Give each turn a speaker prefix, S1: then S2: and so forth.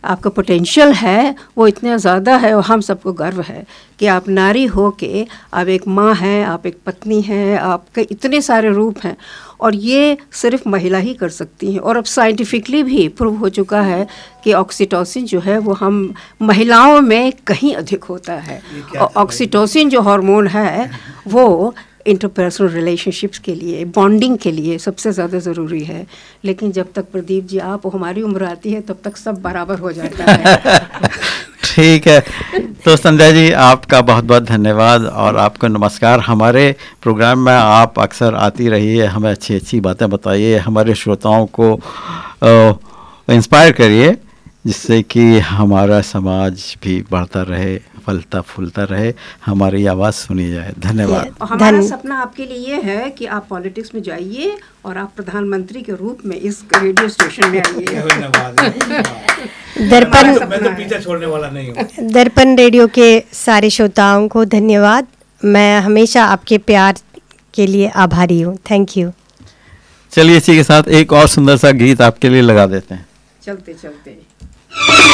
S1: आपका पोटेंशियल है वो इतना ज़्यादा है, और हम सबको गर्व है कि आप नारी हो के आप एक माँ हैं, आप एक पत्नी हैं, आपके इतने सारे रूप हैं, और ये सिर्फ महिला ही कर सकती हैं। और अब साइंटिफिकली भी प्रूव हो चुका है कि ऑक्सीटोसिन जो है वो हम महिलाओं में कहीं अधिक होता है। ऑक्सीटोसिन जो हार्मोन है वो इंटरपर्सनल रिलेशनशिप्स के लिए, बॉन्डिंग के लिए सबसे ज़्यादा ज़रूरी है। लेकिन जब तक प्रदीप जी आप हमारी उम्र आती है तब तक सब बराबर हो जाता है।
S2: ठीक है, तो संध्या जी आपका बहुत बहुत धन्यवाद और आपको नमस्कार। हमारे प्रोग्राम में आप अक्सर आती रहिए, हमें अच्छी अच्छी बातें बताइए, हमारे श्रोताओं को इंस्पायर करिए, जिससे कि हमारा समाज भी बढ़ता रहे, फलता फूलता रहे, हमारी आवाज़ सुनी जाए। धन्यवाद।
S1: हमारा सपना आपके लिए है कि आप पॉलिटिक्स में जाइए और आप प्रधानमंत्री के रूप में इस रेडियो स्टेशन में आइए।
S3: दर्पण,
S4: मैं तो पीछे छोड़ने वाला नहीं हूँ।
S3: दर्पण रेडियो के सारे श्रोताओं को धन्यवाद। मैं हमेशा आपके प्यार के लिए आभारी हूँ। Thank you.
S2: चलिए इसी के साथ एक और सुंदर सा गीत आपके लिए लगा देते हैं।
S1: चलते चलते